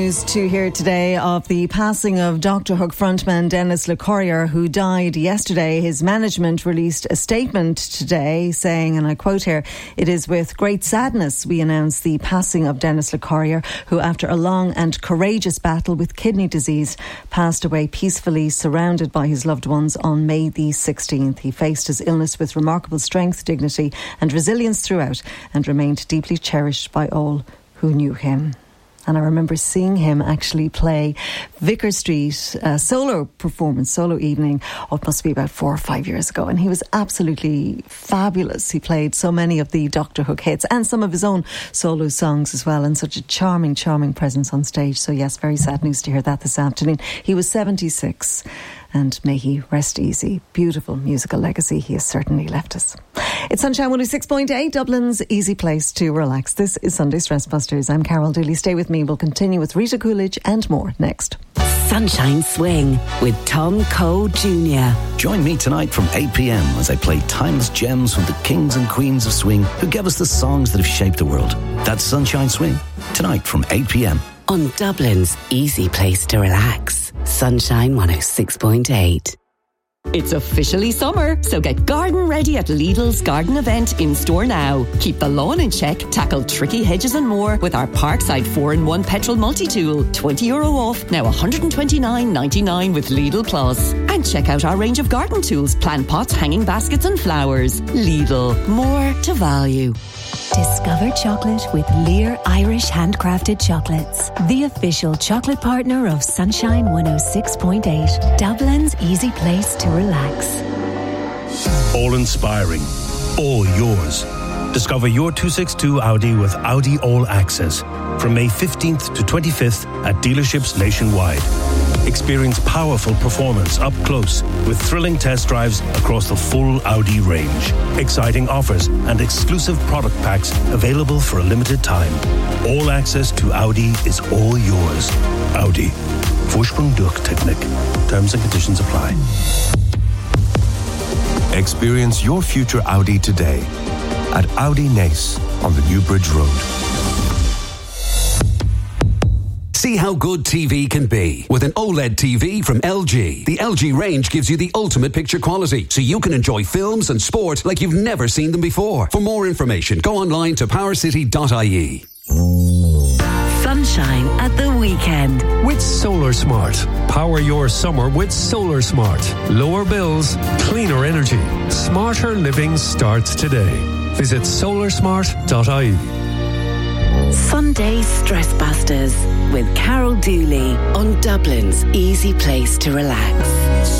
News to hear today of the passing of Dr. Hook frontman Denis LeCourrier, who died yesterday. His management released a statement today saying, and I quote here, "It is with great sadness we announce the passing of Denis LeCourrier, who after a long and courageous battle with kidney disease passed away peacefully surrounded by his loved ones on May the 16th. He faced his illness with remarkable strength, dignity and resilience throughout and remained deeply cherished by all who knew him." And I remember seeing him actually play Vicar Street, solo performance, solo evening. Oh, it must be about 4 or 5 years ago. And he was absolutely fabulous. He played so many of the Dr. Hook hits and some of his own solo songs as well. And such a charming, charming presence on stage. So yes, very sad news to hear that this afternoon. He was 76. And may he rest easy. Beautiful musical legacy he has certainly left us. It's Sunshine 106.8, Dublin's easy place to relax. This is Sunday Stress Busters. I'm Carol Dooley. Stay with me. We'll continue with Rita Coolidge and more next. Sunshine Swing with Tom Cole Jr. Join me tonight from 8 p.m. as I play timeless gems from the kings and queens of swing who gave us the songs that have shaped the world. That's Sunshine Swing, tonight from 8 p.m. on Dublin's easy place to relax. Sunshine 106.8. It's officially summer, so get garden ready at Lidl's garden event in store now. Keep the lawn in check, tackle tricky hedges and more with our Parkside 4-in-1 petrol multi-tool. €20 off, now $129.99 with Lidl Plus. And check out our range of garden tools, plant pots, hanging baskets and flowers. Lidl, more to value. Discover chocolate with Lear Irish Handcrafted Chocolates, the official chocolate partner of Sunshine 106.8, Dublin's easy place to relax. All inspiring, all yours. Discover your 262 Audi with Audi All Access from May 15th to 25th at dealerships nationwide. Experience powerful performance up close with thrilling test drives across the full Audi range. Exciting offers and exclusive product packs available for a limited time. All access to Audi is all yours. Audi. Vorsprung durch Technik. Terms and conditions apply. Experience your future Audi today at Audi Nace on the New Bridge Road. See how good TV can be with an OLED TV from LG. The LG range gives you the ultimate picture quality, so you can enjoy films and sport like you've never seen them before. For more information, go online to powercity.ie. Sunshine at the weekend with Solar Smart. Power your summer with Solar Smart. Lower bills, cleaner energy. Smarter living starts today. Visit solarsmart.ie. Sunday Stress Busters with Carol Dooley on Dublin's easy place to relax.